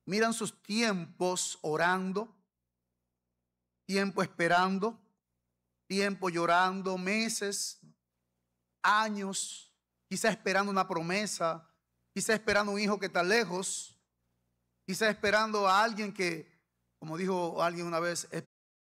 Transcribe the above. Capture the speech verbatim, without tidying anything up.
miran sus tiempos orando, tiempo esperando, tiempo llorando, meses, años, quizá esperando una promesa, quizá esperando un hijo que está lejos, quizá esperando a alguien que, como dijo alguien una vez,